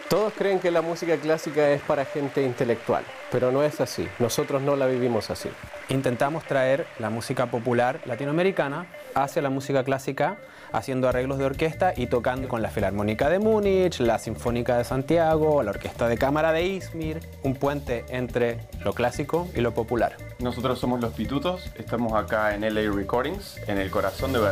Todos creen que la música clásica es para gente intelectual, pero no es así. Nosotros no la vivimos así. Intentamos traer la música popular latinoamericana hacia la música clásica, haciendo arreglos de orquesta y tocando con la Filarmónica de Múnich, la Sinfónica de Santiago, la Orquesta de Cámara de Izmir, un puente entre lo clásico y lo popular. Nosotros somos Los Pitutos, estamos acá en LA Recordings, en el corazón de